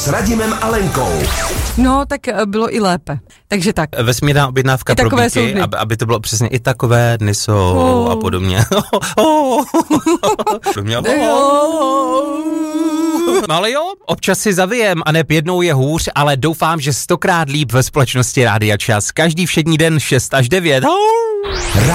s Radimem a Lenkou. No, tak bylo i lépe. Takže tak. Vesmírná objednávka pro býky, aby to bylo přesně i takové dny jsou a podobně. No ale jo, občas si zavijem a neb jednou je hůř, ale doufám, že 100krát líp ve společnosti Rádia Čas. Každý všední den 6 až 9.